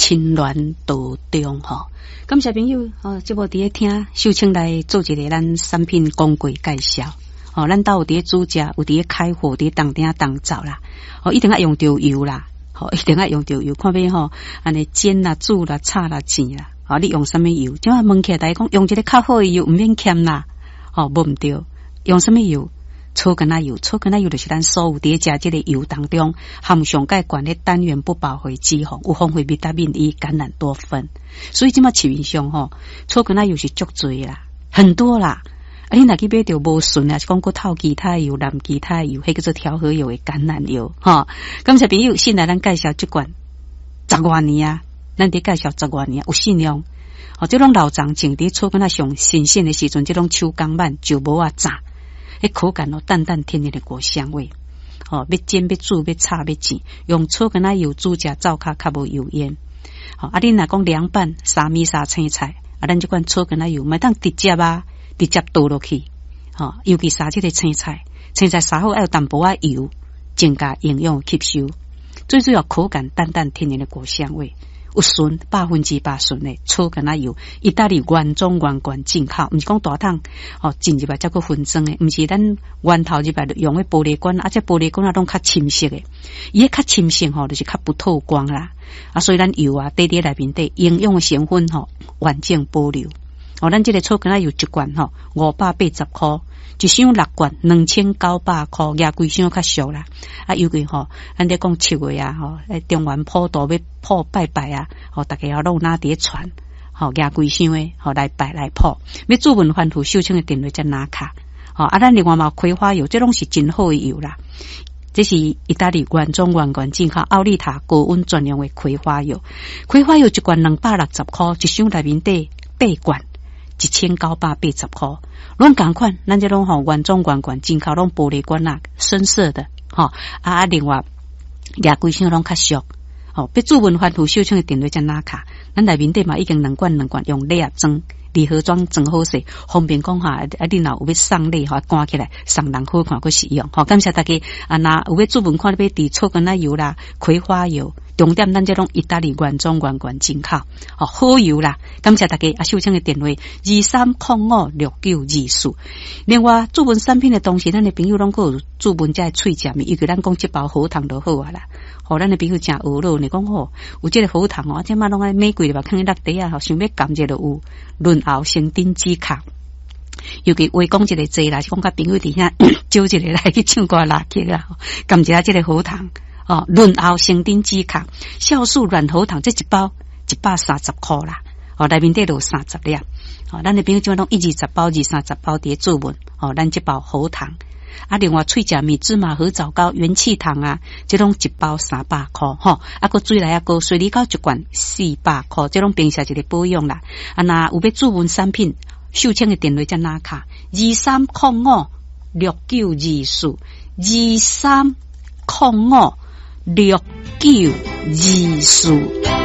亲缘道中吼。感谢朋友这部伫咧听秀清来做一个咱产品广告介绍。咱兜有伫咧煮食，有伫咧开火，伫咧当鼎当灶啦。一定要用着油啦，一定要用着油。看要安尼煎啦、煮啦、炒啦、煎啦。你用什么油？即摆问起来讲，用一个较好的油，唔免欠啦。无唔对，用什么油？草根仔油，草根仔油就是咱所有伫食即个油当中含上介悬的单元不饱和脂肪，有丰富维他命 E、橄榄多酚。所以即摆市面上草根仔油是足多啦，很多啦。你若去买着无顺啊，是讲过透其他油、蓝其他油，迄叫做调和油的橄榄油感谢朋友，先来咱介绍即款10多年啊，咱伫介绍10多年有信用。这种老长种伫草根仔上新鲜的时阵，这种手工慢就无啊炸。口感淡淡甜甜的果香味，要煎要煮要炒要煎，用草根仔油煮食灶卡较无油烟。你若讲凉拌沙米沙青菜，咱这款草根仔油，咪当直接倒落去。尤其沙这个青菜沙好要有淡薄仔油，增加营养吸收。最主要口感淡淡甜甜的果香味。有纯100%纯的草根仔油，意大利原装原罐进口，毋是讲大桶进入来才个分装的，毋是咱源头入来用的玻璃罐，这玻璃罐拢较深色的，伊较深色就是较不透光啦。所以咱油滴伫内面底营养的成分完整保留。咱这个草根仔油一罐580块。一箱6罐2900块，亚规箱较俗啦。尤其咱咧讲7月啊，中元普渡要普拜拜啊，大家要拢拿伫传，亚规箱诶，来拜来普。要注文反复秀清的电话才拿卡。咱另外嘛葵花油，这拢是真好的油啦。这是意大利原装原罐进口奥利塔高温专用的葵花油。葵花油一罐260块，一箱内面底8罐。1980块，拢同款，咱这拢原装原罐进口，拢玻璃罐啦，深色的另外亚规箱拢较俗要注文反复秀清的电话才拿卡，咱内面底嘛已经2罐用礼盒装。礼盒装真好势，方便讲你若有要送礼赶起来送人好看去使用。感谢大家若有要注文看要伫草根仔油啦、葵花油，重点咱这种意大利原装原罐进口好油啦。感谢大家秀清的电话23056924。另外注文产品的同时，咱的朋友拢有注文这脆食面，尤其咱讲这包好糖就好啊啦。咱的朋友真学咯，你讲有这个好糖这摆拢爱玫瑰的吧，放在落地啊，想要感觉就有润喉生丁止咳。尤其话讲一个济啦，是讲甲朋友伫遐招一个来去唱歌拉曲啦，感觉这个好糖润喉生丁止咳，酵素软喉糖这一包130块啦，内面底有30粒。咱的朋友就拢120包、230包伫注文咱这包好糖。另外脆食面、芝麻核枣糕、元气糖啊，这种一包300块个水来个水梨膏一罐400块，这种平时一个保养啦。那有要注文产品，秀清的电话才拿卡23056924 23056924。